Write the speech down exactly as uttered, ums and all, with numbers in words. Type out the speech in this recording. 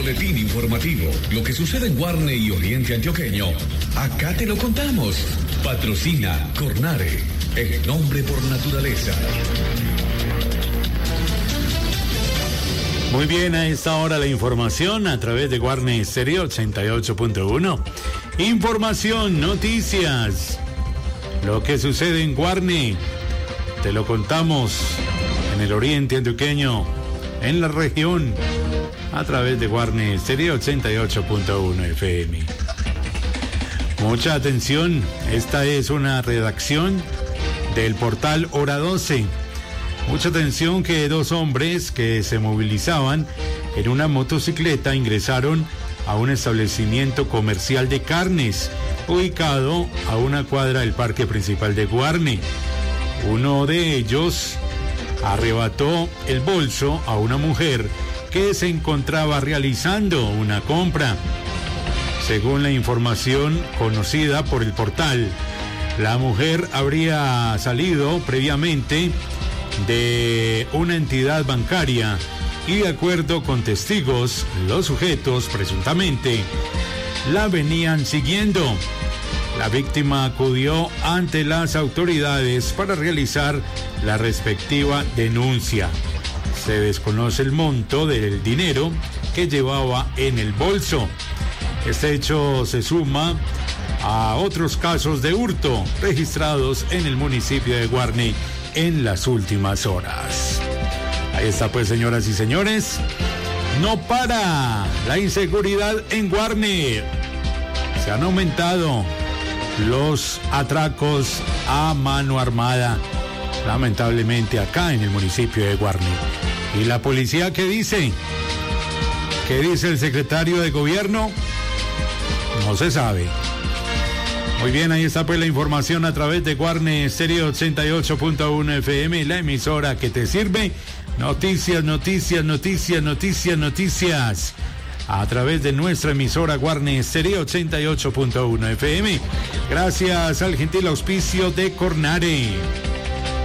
boletín informativo. Lo que sucede en Guarne y Oriente Antioqueño, acá te lo contamos. Patrocina Cornare, el nombre por naturaleza. Muy bien, a esta hora la información a través de Guarne Estéreo ochenta y ocho punto uno. Información, noticias. Lo que sucede en Guarne, te lo contamos en el Oriente Antioqueño, en la región, a través de Guarne Estéreo ochenta y ocho punto uno F M. Mucha atención, esta es una redacción del portal Hora doce. Mucha atención que dos hombres que se movilizaban en una motocicleta ingresaron a un establecimiento comercial de carnes ubicado a una cuadra del parque principal de Guarne. Uno de ellos arrebató el bolso a una mujer que se encontraba realizando una compra. Según la información conocida por el portal, la mujer habría salido previamente de una entidad bancaria y, de acuerdo con testigos, los sujetos presuntamente la venían siguiendo. La víctima acudió ante las autoridades para realizar la respectiva denuncia. Se desconoce el monto del dinero que llevaba en el bolso. Este hecho se suma a otros casos de hurto registrados en el municipio de Guarne en las últimas horas. Ahí está pues, señoras y señores. No para la inseguridad en Guarne. Se han aumentado los atracos a mano armada, lamentablemente acá en el municipio de Guarne. ¿Y la policía qué dice? ¿Qué dice el secretario de gobierno? No se sabe. Muy bien, ahí está pues la información a través de Guarne Estéreo ochenta y ocho punto uno F M, la emisora que te sirve. Noticias, noticias, noticias, noticias, noticias. A través de nuestra emisora Guarne Estéreo ochenta y ocho punto uno F M. Gracias al gentil auspicio de Cornare.